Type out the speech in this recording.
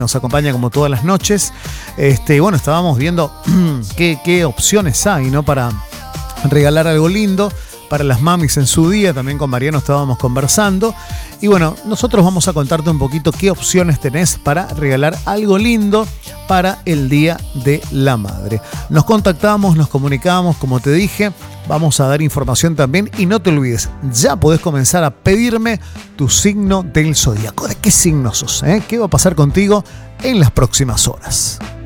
Nos acompaña como todas las noches. Bueno, estábamos viendo qué opciones hay, ¿no? Para regalar algo lindo para las mamis en su día. También con Mariano estábamos conversando. Y bueno, nosotros vamos a contarte un poquito qué opciones tenés para regalar algo lindo para el Día de la Madre. Nos contactamos, nos comunicamos, como te dije. Vamos a dar información también y no te olvides, ya podés comenzar a pedirme tu signo del zodíaco. ¿De qué signo sos? ¿Qué va a pasar contigo en las próximas horas?